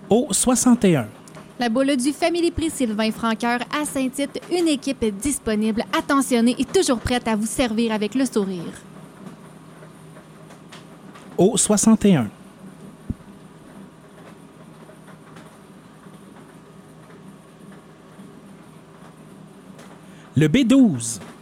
Au 61. La boule du Family Prix Sylvain Franqueur à Saint-Tite, une équipe disponible, attentionnée et toujours prête à vous servir avec le sourire. Au 61. Le B12.